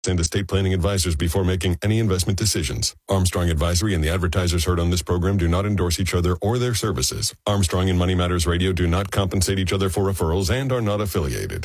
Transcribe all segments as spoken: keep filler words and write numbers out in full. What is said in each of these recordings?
and estate planning advisors before making any investment decisions. Armstrong Advisory and the advertisers heard on this program do not endorse each other or their services. Armstrong and Money Matters Radio do not compensate each other for referrals and are not affiliated.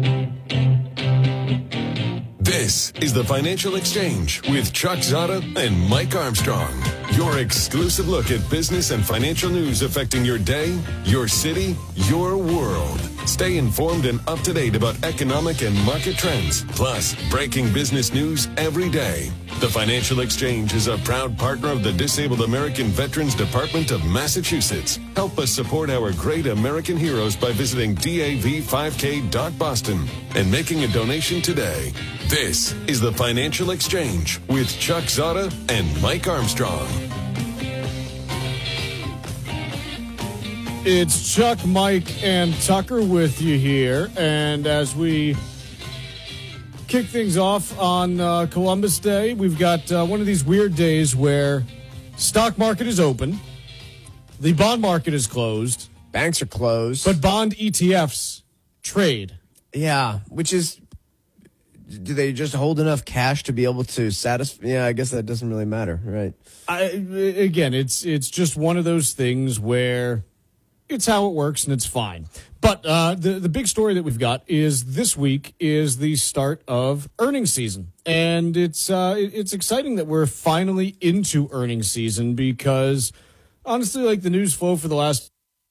This is the Financial Exchange with Chuck Zada and Mike Armstrong. Your exclusive look at business and financial news affecting your day, your city, your world. Stay informed and up to date about economic and market trends, plus breaking business news every day. The Financial Exchange is a proud partner of the Disabled American Veterans Department of Massachusetts. Help us support our great American heroes by visiting D A V five K dot Boston and making a donation today. This is the Financial Exchange with Chuck Zada and Mike Armstrong. It's Chuck, Mike, and Tucker with you here. And as we kick things off on uh, Columbus Day, we've got uh, one of these weird days where stock market is open, the bond market is closed, banks are closed, but bond E T Fs trade. Yeah, which is, do they just hold enough cash to be able to satisfy? Yeah, I guess that doesn't really matter, right? I, again, it's it's just one of those things where it's how it works and it's fine. But uh, the, the big story that we've got is this week is the start of earnings season. And it's uh, it's exciting that we're finally into earnings season because, honestly, like the news flow for the last...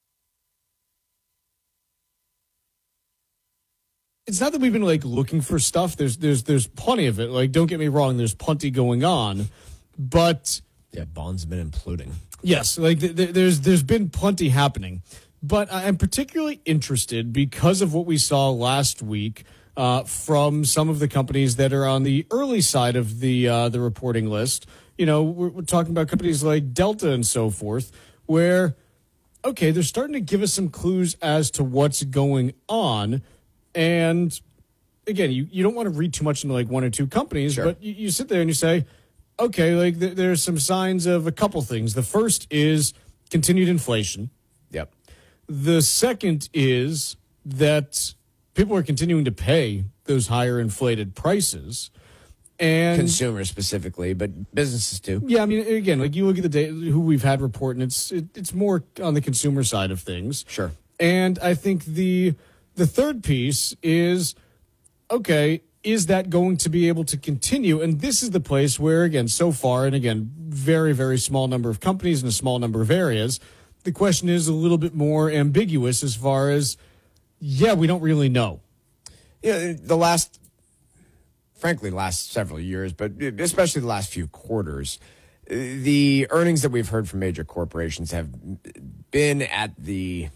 It's not that we've been, like, looking for stuff. There's there's there's plenty of it. Like, don't get me wrong, there's plenty going on. But... Yeah, bonds have been imploding. Yes, like th- th- there's there's been plenty happening, but I'm particularly interested because of what we saw last week uh, from some of the companies that are on the early side of the uh, the reporting list. You know, we're, we're talking about companies like Delta and so forth, where okay, they're starting to give us some clues as to what's going on, and again, you, you don't want to read too much into like one or two companies, sure. but you, you sit there and you say, okay, like th- there's some signs of a couple things. The first is continued inflation. Yep. The second is that people are continuing to pay those higher inflated prices. And consumers specifically, but businesses too. Yeah, I mean, again, like you look at the data, who we've had report, and it's it, it's more on the consumer side of things. Sure. And I think the the third piece is, okay, is that going to be able to continue? And this is the place where, again, so far, and again, very, very small number of companies in a small number of areas, the question is a little bit more ambiguous as far as, yeah, we don't really know. Yeah, the last, frankly, last several years, but especially the last few quarters, the earnings that we've heard from major corporations have been at the,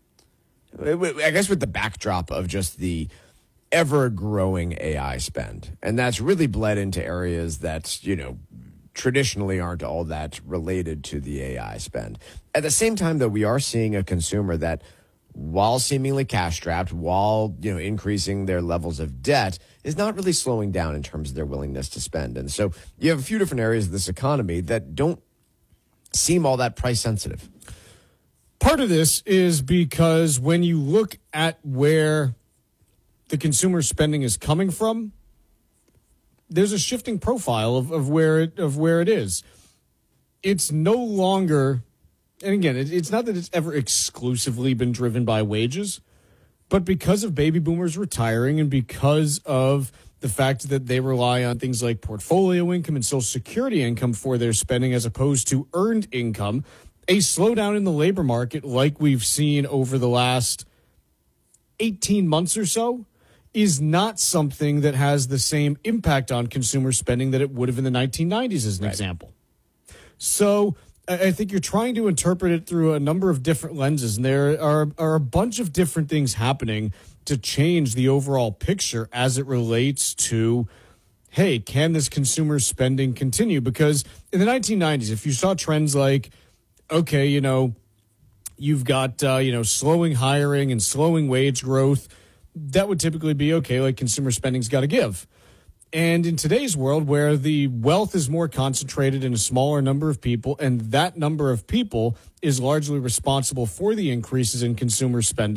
I guess with the backdrop of just the ever-growing A I spend. And that's really bled into areas that, you know, traditionally aren't all that related to the A I spend. At the same time, though, we are seeing a consumer that, while seemingly cash-strapped, while, you know, increasing their levels of debt, is not really slowing down in terms of their willingness to spend. And so you have a few different areas of this economy that don't seem all that price-sensitive. Part of this is because when you look at where the consumer spending is coming from, there's a shifting profile of, of where it of where it is. It's no longer, and again, it, it's not that it's ever exclusively been driven by wages, but because of baby boomers retiring and because of the fact that they rely on things like portfolio income and Social Security income for their spending as opposed to earned income, a slowdown in the labor market like we've seen over the last eighteen months or so is not something that has the same impact on consumer spending that it would have in the nineteen nineties, as an right. example. So I think you're trying to interpret it through a number of different lenses, and there are, are a bunch of different things happening to change the overall picture as it relates to, hey, can this consumer spending continue? Because in the nineteen nineties, if you saw trends like, okay, you know, you've got, uh, you know, slowing hiring and slowing wage growth, that would typically be okay, like consumer spending's got to give. And in today's world where the wealth is more concentrated in a smaller number of people, and that number of people is largely responsible for the increases in consumer spending,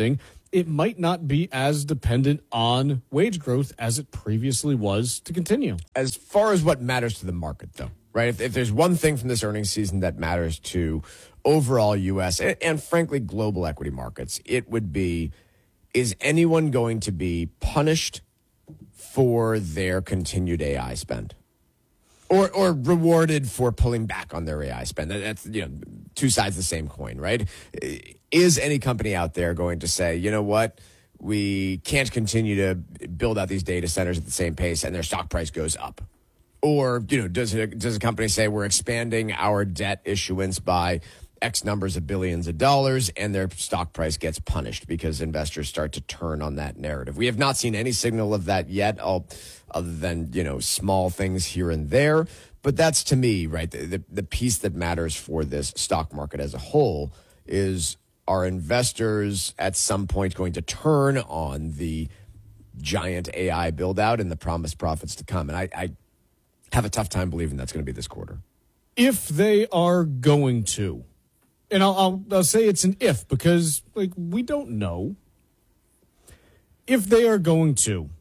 it might not be as dependent on wage growth as it previously was to continue. As far as what matters to the market, though, right? If, if there's one thing from this earnings season that matters to overall U S and, and frankly global equity markets, it would be, is anyone going to be punished for their continued A I spend? Or or rewarded for pulling back on their A I spend? That's, you know, two sides of the same coin, right? Is any company out there going to say, you know what, we can't continue to build out these data centers at the same pace and their stock price goes up? Or, you know, does a, does a company say we're expanding our debt issuance by X numbers of billions of dollars and their stock price gets punished because investors start to turn on that narrative? We have not seen any signal of that yet, all, other than, you know, small things here and there. But that's, to me, right, the, the, the piece that matters for this stock market as a whole is, are investors at some point going to turn on the giant A I build out and the promised profits to come? And I, I have a tough time believing that's going to be this quarter. If they are going to, and I'll, I'll, I'll say it's an if because, like, we don't know. If they are going to,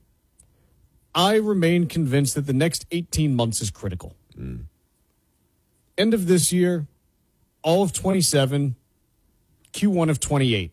I remain convinced that the next eighteen months is critical. Mm. End of this year, all of twenty-seven, Q one of twenty-eight.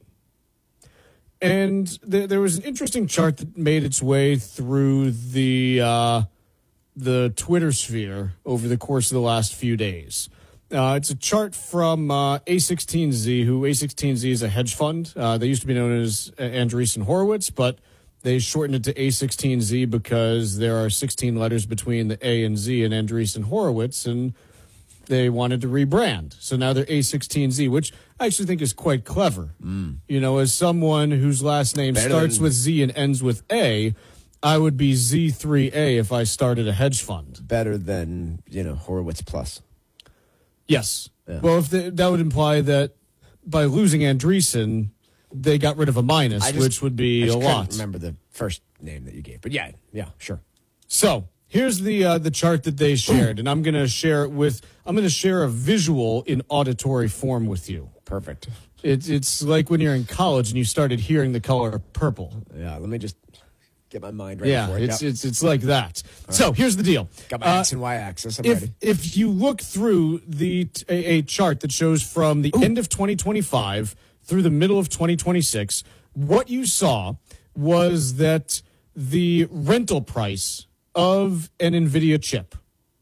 And th- there was an interesting chart that made its way through the uh, the Twitter sphere over the course of the last few days. Uh, it's a chart from uh, A sixteen Z, who A sixteen Z is a hedge fund. Uh, they used to be known as Andreessen Horowitz, but they shortened it to A sixteen Z because there are sixteen letters between the A and Z in Andreessen Horowitz, and they wanted to rebrand. So now they're A sixteen Z, which I actually think is quite clever. Mm. You know, as someone whose last name Better starts than... with Z and ends with A, I would be Z three A if I started a hedge fund. Better than, you know, Horowitz Plus. Yes. Yeah. Well, if the, that would imply that by losing Andreessen, they got rid of a minus, just, which would be I just a lot. Remember the first name that you gave, but yeah, yeah, sure. So here's the uh, the chart that they shared, and I'm going to share it with. I'm going to share a visual in auditory form with you. Perfect. It's it's like when you're in college and you started hearing the color purple. Yeah. Let me just get my mind ready yeah, for it. it's yep. it's it's like that. Right. So here's the deal. Got my uh, X and Y axis. I'm if, ready. If you look through the a, a chart that shows from the Ooh. end of twenty twenty-five through the middle of twenty twenty-six, what you saw was that the rental price of an NVIDIA chip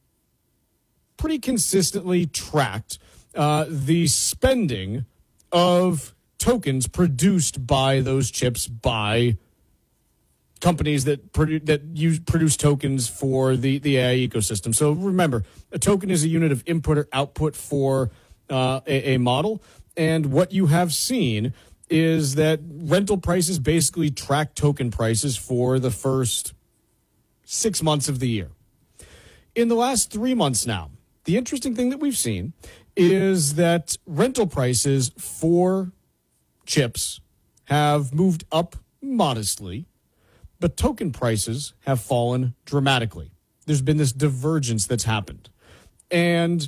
pretty consistently tracked uh, the spending of tokens produced by those chips by companies that produ- that use produce tokens for the, the A I ecosystem. So remember, a token is a unit of input or output for uh, a, a model. And what you have seen is that rental prices basically track token prices for the first six months of the year. In the last three months now, the interesting thing that we've seen is that rental prices for chips have moved up modestly, but token prices have fallen dramatically. There's been this divergence that's happened. And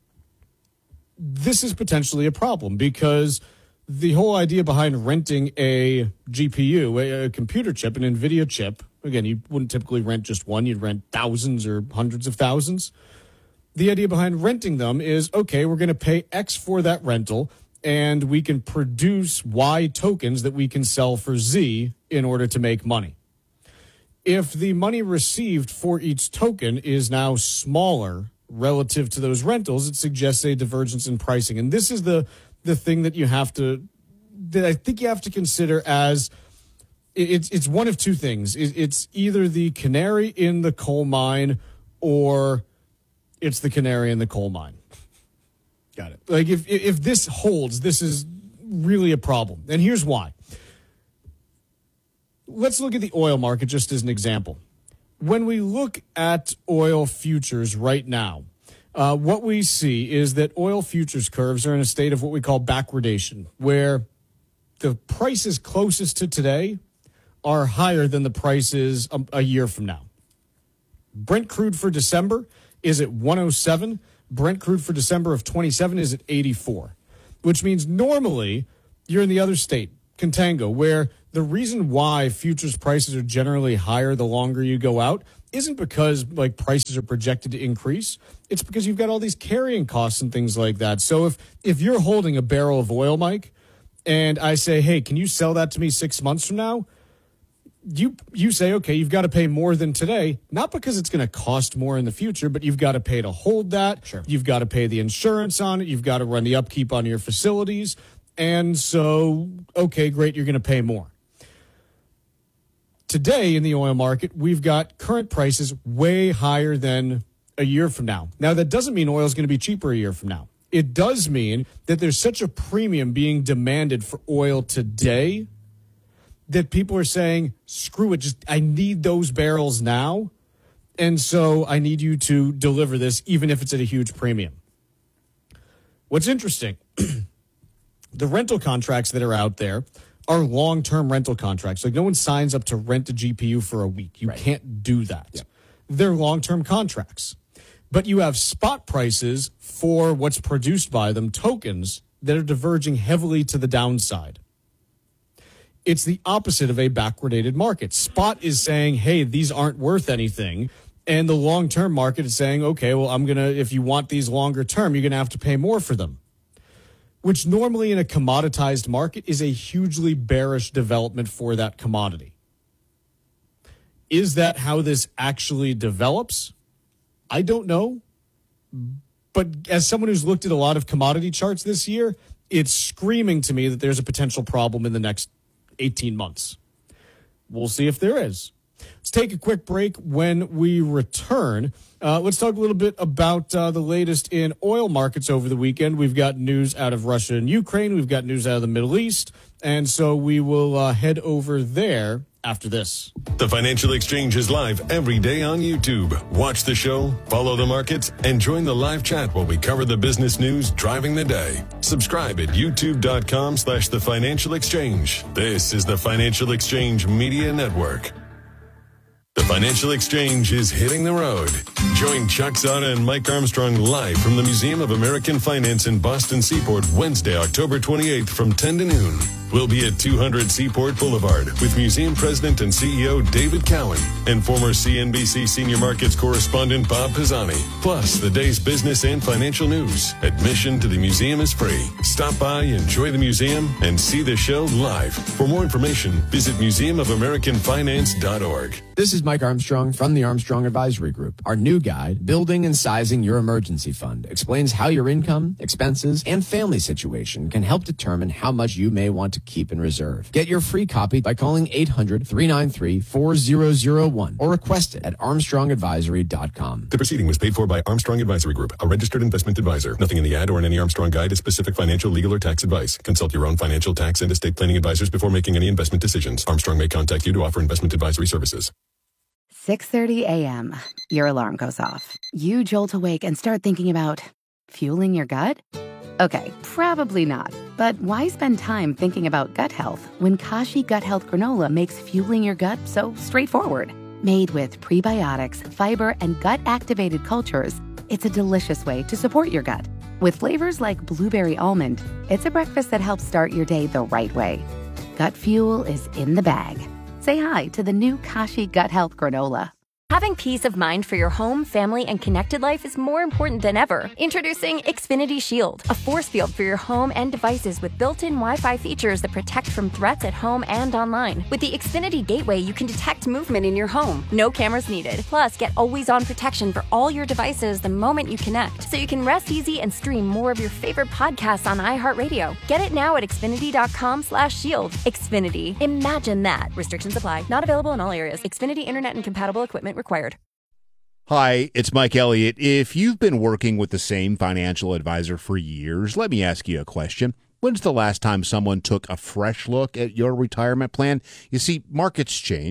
this is potentially a problem because the whole idea behind renting a G P U, a, a computer chip, an NVIDIA chip, again, you wouldn't typically rent just one, you'd rent thousands or hundreds of thousands. The idea behind renting them is, okay, we're going to pay X for that rental, and we can produce Y tokens that we can sell for Z in order to make money. If the money received for each token is now smaller relative to those rentals, it suggests a divergence in pricing. And this is the the thing that you have to, that I think you have to consider as, it's it's one of two things. It's either the canary in the coal mine or it's the canary in the coal mine. Got it. Like if if this holds, this is really a problem. And here's why. Let's look at the oil market just as an example. When we look at oil futures right now, uh, what we see is that oil futures curves are in a state of what we call backwardation, where the prices closest to today are higher than the prices a, a year from now. Brent crude for December is at one oh seven. Brent crude for December of twenty-seven is at eighty-four, which means normally you're in the other state, contango, where the reason why futures prices are generally higher the longer you go out isn't because like prices are projected to increase. It's because you've got all these carrying costs and things like that. So if if you're holding a barrel of oil, Mike, and I say, hey, can you sell that to me six months from now? You you say, okay, you've got to pay more than today, not because it's going to cost more in the future, but you've got to pay to hold that. Sure. You've got to pay the insurance on it. You've got to run the upkeep on your facilities. And so, okay, great, you're going to pay more. Today in the oil market, we've got current prices way higher than a year from now. Now, that doesn't mean oil is going to be cheaper a year from now. It does mean that there's such a premium being demanded for oil today that people are saying, screw it, just I need those barrels now. And so I need you to deliver this, even if it's at a huge premium. What's interesting, the rental contracts that are out there are long-term rental contracts. Like no one signs up to rent a G P U for a week. You right. can't do that. Yeah. They're long-term contracts. But you have spot prices for what's produced by them, tokens, that are diverging heavily to the downside. It's the opposite of a backwardated market. Spot is saying, hey, these aren't worth anything. And the long-term market is saying, okay, well, I'm going to, if you want these longer term, you're going to have to pay more for them. Which normally in a commoditized market is a hugely bearish development for that commodity. Is that how this actually develops? I don't know. But as someone who's looked at a lot of commodity charts this year, it's screaming to me that there's a potential problem in the next eighteen months. We'll see if there is. Let's take a quick break. When we return, uh, let's talk a little bit about uh, the latest in oil markets over the weekend. We've got news out of Russia and Ukraine. We've got news out of the Middle East. And so we will uh, head over there after this. The Financial Exchange is live every day on YouTube. Watch the show, follow the markets, and join the live chat while we cover the business news driving the day. Subscribe at youtube.com slash the Financial Exchange. This is the Financial Exchange Media Network. The Financial Exchange is hitting the road. Join Chuck Zada and Mike Armstrong live from the Museum of American Finance in Boston Seaport Wednesday, October twenty-eighth from ten to noon. We'll be at two hundred Seaport Boulevard with Museum President and C E O David Cowan and former C N B C Senior Markets correspondent Bob Pisani. Plus, the day's business and financial news. Admission to the museum is free. Stop by, enjoy the museum, and see the show live. For more information, visit museum of american finance dot org. This is Mike Armstrong from the Armstrong Advisory Group. Our new guide, Building and Sizing Your Emergency Fund, explains how your income, expenses, and family situation can help determine how much you may want to keep in reserve. Get your free copy by calling eight hundred, three nine three, four zero zero one or request it at armstrong advisory dot com. The proceeding was paid for by Armstrong Advisory Group, a registered investment advisor. Nothing in the ad or in any Armstrong guide is specific financial, legal, or tax advice. Consult your own financial, tax, and estate planning advisors before making any investment decisions. Armstrong may contact you to offer investment advisory services. six thirty a.m. Your alarm goes off. You jolt awake and start thinking about fueling your gut? Okay, probably not. But why spend time thinking about gut health when Kashi Gut Health Granola makes fueling your gut so straightforward? Made with prebiotics, fiber, and gut-activated cultures, it's a delicious way to support your gut. With flavors like blueberry almond, it's a breakfast that helps start your day the right way. Gut fuel is in the bag. Say hi to the new Kashi Gut Health Granola. Having peace of mind for your home, family, and connected life is more important than ever. Introducing Xfinity Shield, a force field for your home and devices with built-in Wi-Fi features that protect from threats at home and online. With the Xfinity Gateway, you can detect movement in your home. No cameras needed. Plus, get always-on protection for all your devices the moment you connect, so you can rest easy and stream more of your favorite podcasts on iHeartRadio. Get it now at xfinity.com slash shield. Xfinity. Imagine that. Restrictions apply. Not available in all areas. Xfinity Internet and compatible equipment required. Hi, it's Mike Elliott. If you've been working with the same financial advisor for years, let me ask you a question. When's the last time someone took a fresh look at your retirement plan? You see, markets change,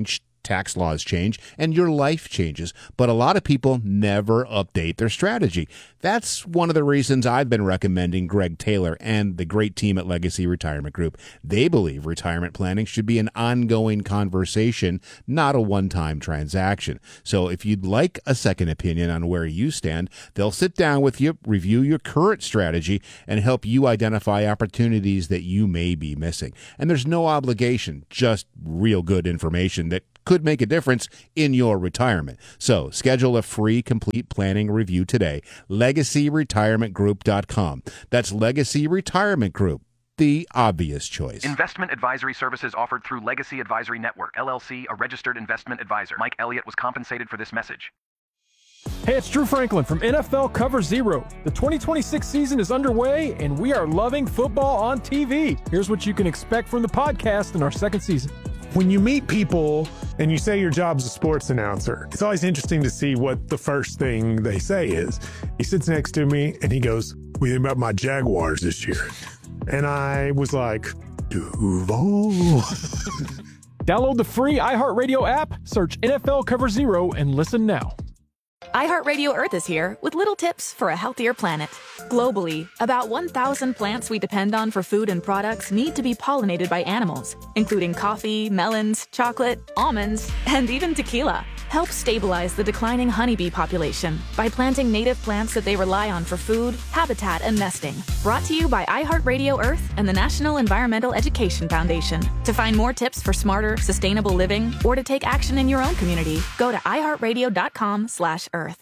tax laws change and your life changes, but a lot of people never update their strategy. That's one of the reasons I've been recommending Greg Taylor and the great team at Legacy Retirement Group. They believe retirement planning should be an ongoing conversation, not a one-time transaction. So if you'd like a second opinion on where you stand, they'll sit down with you, review your current strategy, and help you identify opportunities that you may be missing. And there's no obligation, just real good information that could make a difference in your retirement. So schedule a free complete planning review today. legacy retirement group dot com. That's Legacy Retirement Group, the obvious choice. Investment advisory services offered through Legacy Advisory Network, L L C, a registered investment advisor. Mike Elliott was compensated for this message. Hey, it's Drew Franklin from N F L Cover Zero. The twenty twenty-six season is underway, and we are loving football on T V. Here's what you can expect from the podcast in our second season. When you meet people and you say your job's a sports announcer, it's always interesting to see what the first thing they say is. He sits next to me and he goes, "What do you think about my Jaguars this year?" And I was like, Duval. Download the free iHeartRadio app, search N F L Cover Zero, and listen now. iHeartRadio Earth is here with little tips for a healthier planet. Globally, about one thousand plants we depend on for food and products need to be pollinated by animals, including coffee, melons, chocolate, almonds, and even tequila. Help stabilize the declining honeybee population by planting native plants that they rely on for food, habitat, and nesting. Brought to you by iHeartRadio Earth and the National Environmental Education Foundation. To find more tips for smarter, sustainable living, or to take action in your own community, go to iHeartRadio.com slash Earth.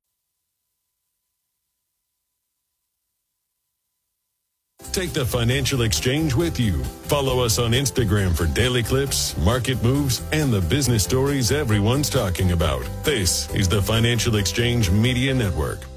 Take the Financial Exchange with you. Follow us on Instagram for daily clips, market moves, and the business stories everyone's talking about. This is the Financial Exchange Media Network.